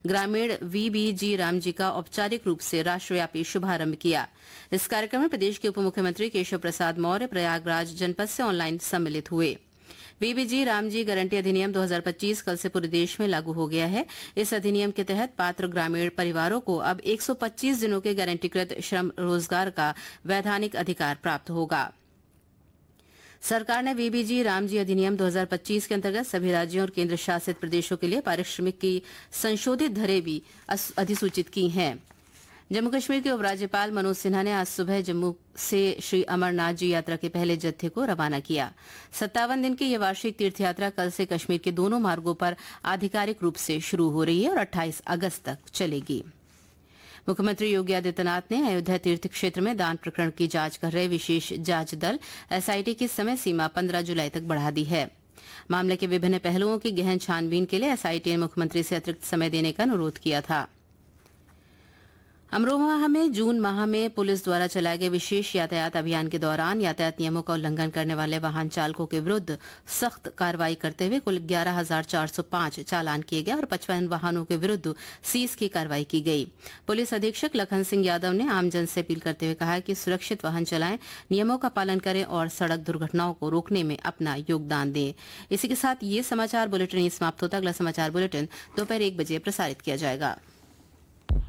ग्रामीण वीबीजी रामजी का औपचारिक रूप से राष्ट्रव्यापी शुभारंभ किया। इस कार्यक्रम में प्रदेश के उप मुख्यमंत्री केशव प्रसाद मौर्य प्रयागराज जनपद से ऑनलाइन सम्मिलित हुए। वीबीजी रामजी गारंटी अधिनियम 2025 कल से पूरे देश में लागू हो गया है। इस अधिनियम के तहत पात्र ग्रामीण परिवारों को अब 125 दिनों के गारंटीकृत श्रम रोजगार का वैधानिक अधिकार प्राप्त होगा। सरकार ने वीबीजी रामजी अधिनियम 2025 के अंतर्गत सभी राज्यों और केंद्र शासित प्रदेशों के लिए पारिश्रमिक की संशोधित दरें भी अधिसूचित की हैं। जम्मू कश्मीर के उपराज्यपाल मनोज सिन्हा ने आज सुबह जम्मू से श्री अमरनाथ जी यात्रा के पहले जत्थे को रवाना किया। 57 दिन की यह वार्षिक तीर्थ यात्रा कल से कश्मीर के दोनों मार्गों पर आधिकारिक रूप से शुरू हो रही है और 28 अगस्त तक चलेगी। मुख्यमंत्री योगी आदित्यनाथ ने अयोध्या तीर्थ क्षेत्र में दान प्रकरण की जांच कर रहे विशेष जांच दल एसआईटी की समय सीमा 15 जुलाई तक बढ़ा दी है। मामले के विभिन्न पहलुओं की गहन छानबीन के लिए एसआईटी ने मुख्यमंत्री से अतिरिक्त समय देने का अनुरोध किया था। अमरोहा में जून माह में पुलिस द्वारा चलाए गए विशेष यातायात अभियान के दौरान यातायात नियमों का उल्लंघन करने वाले वाहन चालकों के विरुद्ध सख्त कार्रवाई करते हुए कुल 11,405 चालान किए गए और 55 वाहनों के विरुद्ध सीज की कार्रवाई की गई। पुलिस अधीक्षक लखन सिंह यादव ने आमजन से अपील करते हुए कहा कि सुरक्षित वाहन चलाएं, नियमों का पालन करें और सड़क दुर्घटनाओं को रोकने में अपना योगदान दें। इसी के साथ ये समाचार बुलेटिन समाप्त होता। अगला समाचार बुलेटिन दोपहर 1 बजे प्रसारित किया जाएगा।